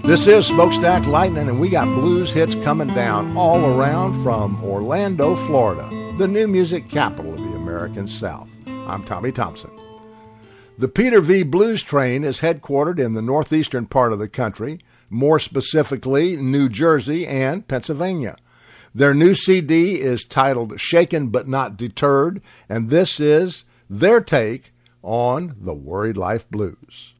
This is Smokestack Lightning, and we got blues hits coming down all around from Orlando, Florida, the new music capital of the American South. I'm Tommy Thompson. The Peter V. Blues Train is headquartered in the northeastern part of the country, more specifically New Jersey and Pennsylvania. Their new CD is titled Shaken But Not Deterred, and this is their take on the Worried Life Blues.